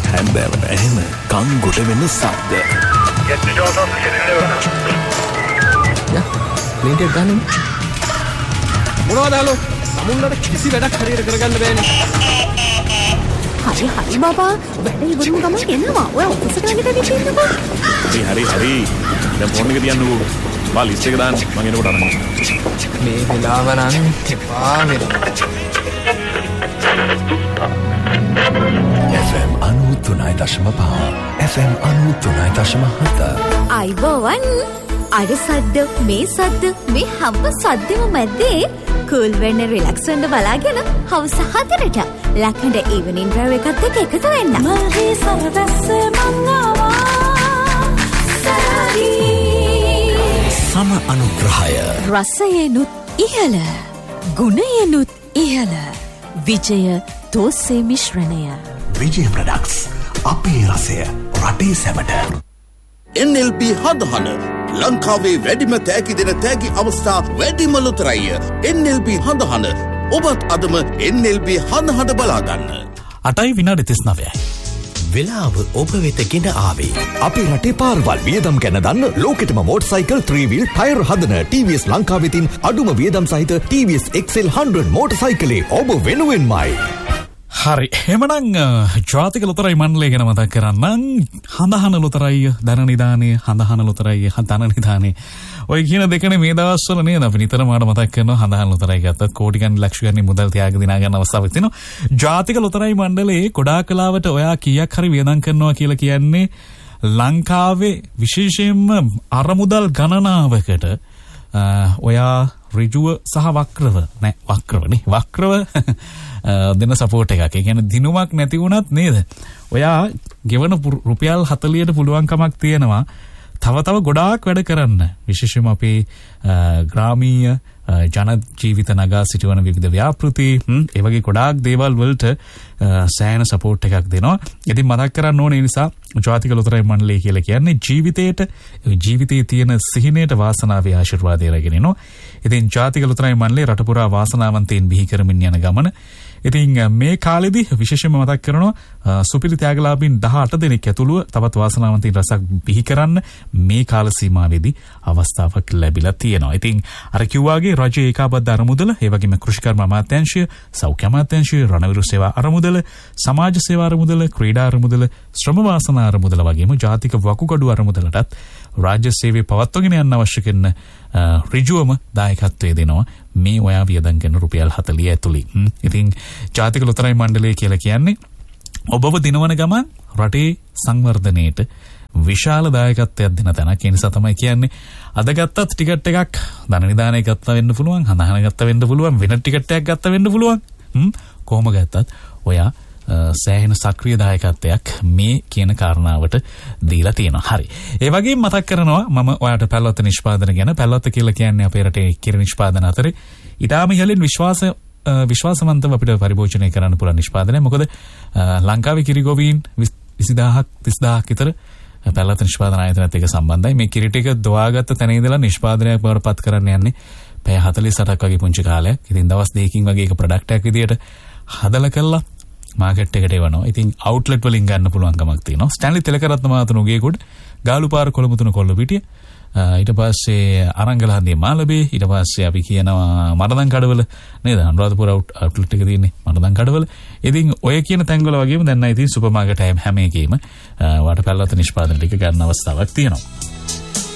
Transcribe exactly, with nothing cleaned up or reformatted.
හැන්දෑවට එහෙම කන් ගොඩ වෙන සද්ද. යා ප්ලේන් එක ගන්න. මොනවද හලෝ? සමුන්ලට කිසි වැඩක් හරියට කරගන්න බෑනේ. හරි හරි බබා වැඩ ඉවරුම ගමන් එනවා. ඔය ඔෆිස් එකට ගිහින් ඉන්නකෝ. හරි හරි හරි. දැන් ෆෝන් එක තියන්නකෝ. බා ලිස්ට් එක දාන්න. මම එනකොට අරන්. මේ වෙලාව නම් එපා වෙනවා. එෆ් එම් අනූතුනයි දශම පහ එෆ් එම් අනූතුනයි දශම හත අයිබෝවන් අර සද්ද මේ සද්ද මේ හැම සද්දෙම මැද්දේ කූල් වෙන්න රිලැක්ස් වෙන්න බලාගෙන හවස හතරට ලක්හඬ ඉවනින් ඩ්‍රයිව් එකත් එක්ක එකතු වෙන්න. මල්හි සරදස්ස මංගවා සරදි සම අනුග්‍රහය රසයනුත් ඉහළ ගුණයනුත් ඉහළ විජය තෝසේ මිශ්‍රණය විජය ප්‍රොඩක්ට්ස් අපේ රසය රටේ සැමට. එන් එල් බී හඳහන ලංකාවේ වැඩිම තෑගි දෙන තෑගි අවස්ථා වැඩිම ලොතරැය. එන් එල් බී හඳහන ඔබත් අදම එන් එල් බී හඳහන බලාගන්න. අටයි විනාඩි තිස්නවයයි. වෙලාව ඔබ වෙත ගෙන ආවේ. අපේ රටේ පාරවල් වියදම් ගැන දන්න ලෝකෙටම මෝටර්සයිකල් three wheel ටයර් හදන ටී වී එස් ලංකාවෙතින් අඩුම වියදම් සහිත ටී වී S X L one hundred මෝටර්සයිකලේ ඔබ වෙනුවෙන්මයි. හරි එහෙමනම් ජාතික ලොතරැයි මණ්ඩලය ගැන මතක් කරන්නම්. හඳහන ලොතරැයි ධන නිධානය හඳහන ලොතරැයි ධන නිධානය ඔය කියන දෙකනේ මේ දවස්වල නේද අපි නිතරම ආඩ මතක් කරනවා. හඳහන ලොතරැයි ගත්තත් කෝටි ගණන් ලක්ෂ ගණන් මුදල් තියාගෙන දිනා ගන්න අවස්ථාවක් තියෙනවා. ජාතික ලොතරැයි මණ්ඩලයේ ගොඩාක් කලාවට ඔයා කීයක් හරි වියදම් කරනවා කියලා කියන්නේ ලංකාවේ විශේෂයෙන්ම අරමුදල් ගණනාවකට ඔයා ඍජුව සහ වක්‍රව නෑ වක්‍රවනේ වක්‍රව දෙන සපෝට් එකක්. ඒ කියන්නේ දිනුමක් නැති වුණත් නේද ඔයා ගෙවන රුපියල් හතලියට පුළුවන්කමක් තියෙනවා තව තව ගොඩාක් වැඩ කරන්න. විශේෂයෙන්ම අපේ ග්‍රාමීය ජන ජීවිත නගා සිටවන විවිධ ව්‍යාපෘති ඒ වගේ ගොඩාක් දේවල් වලට සෑහෙන සපෝට් එකක් දෙනවා. ඉතින් මතක් කරන්න ඕනේ නිසා ජාතික ලොතරැයි මණ්ඩලය කියලා කියන්නේ ජීවිතේට ජීවිතයේ තියෙන සිහිනයට වාසනාවේ ආශිර්වාදය රැගෙන එනවා. ඉතින් ජාතික ලොතරැයි මණ්ඩලය රට පුරා වාසනාවන්තයින් බිහි කරමින් යන ගමන. ඉතින් මේ කාලෙදී විශේෂයෙන්ම මතක් කරනවා සුපිරි ත්‍යාගලාභීන් දහඅට දෙනෙක් ඇතුළුව තවත් වාසනාවන්තයින් රසක් බිහි කරන්න මේ කාල සීමාවේදී අවස්ථාවක් ලැබිලා තියෙනවා. ඉතින් අර කිව්වාගේ රජයේ ඒකාබද්ධ අරමුදල, ඒ වගේම කෘෂිකර්ම අමාත්‍යාංශය, සෞඛ්‍ය අමාත්‍යාංශය, රණවිරු සේවා අරමුදල, සමාජ සේවා අරමුදල, ක්‍රීඩා අරමුදල, ශ්‍රම වාසනා අරමුදල වගේම ජාතික වකුගඩු අරමුදලටත් රාජ්‍ය සේවය පවත්වාගෙන යන්න අවශ්‍ය කරන ඍජුවම දායකත්වයේ දෙනවා මේ ඔයා වියදම් කරන රුපියල් හතලිය ඇතුළේ. ඉතින් ජාතික ලොතරැයි මණ්ඩලය කියලා කියන්නේ ඔබව දිනවන ගමන් රටේ සංවර්ධනයේට විශාල දායකත්වයක් දෙන තැනක්. ඒ නිසා තමයි කියන්නේ අද ගත්තත් ටිකට් එකක් ධන නිධානය ගත්තා වෙන්න පුළුවන්, හඳහන ගත්තා වෙන්න පුළුවන්, වෙන ටිකට් එකක් ගත්තා වෙන්න පුළුවන්. කොහොම ගත්තත් ඔයා සෑහෙන සක්‍රිය දායකත්වයක් මේ කියන කාරණාවට දීලා තියෙනවා. හරි. ඒ වගේම මතක් කරනවා මම ඔයාලට පැල්ලොත් නිෂ්පාදන ගැන. පැල්ලොත් කියලා කියන්නේ අපේ රටේ කිරි නිෂ්පාදන අතරේ ඊටාම ඉහළින් විශ්වාස විශ්වාසවන්තව අපිට පරිභෝජනය කරන්න පුළුවන් නිෂ්පාදනය. මොකද ලංකාවේ කිරි ගොවීන් විසිදාහක් තිස්දාහක් විතර පැල්ලොත් නිෂ්පාදන ආයතනයත් එක්ක සම්බන්ධයි. මේ කිරි ටික දොවාගත්ත තැන ඉඳලා නිෂ්පාදනයක් බවට පත් කරන්න යන්නේ පැය හතළිස් අටක් වගේ පුංචි කාලයක්. ඉතින් දවස් දෙකකින් වගේ එක ප්‍රොඩක්ට් එකක් විදියට හදලා කළා මාකට් එකට එවනවා. ඉතින් අවුට්ලට් වලින් ගන්න පුළුවන් කමක් තියෙනවා. ස්ටැන්ලි තිලකරත්න මහතුණු ගේකොඩ, ගාලුපාර කොළඹතුණු කොල්ලපිටිය, ඊට පස්සේ අරංගලහන්දිය මාළඹේ, ඊට පස්සේ අපි කියනවා මරදන් කඩවල නේද? අනුරාධපුර අවුට්ලට් එක තියෙන්නේ මරදන් කඩවල. ඉතින් ඔය කියන තැන්වල වගේම දැන් නම් ඉතින් සුපර් මාකට් හැම එකේම වාට පැල්ලොත් නිෂ්පාදන ටික ගන්න අවස්ථාවක් තියෙනවා.